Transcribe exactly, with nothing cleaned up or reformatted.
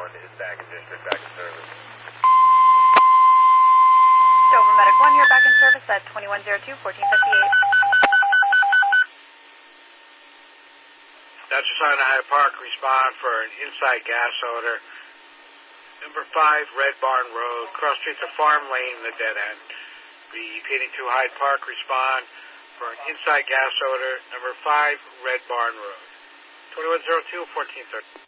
one is back in district, back in service. Dover Medic one, you're back in service at twenty-one oh two, fourteen fifty-eight. That's just on Hyde Park, respond for an inside gas odor. Number five, Red Barn Road, cross street to Farm Lane, the dead end. Repeating to Hyde Park, respond for an inside gas odor. Number five, Red Barn Road. twenty-one oh two, fourteen thirty.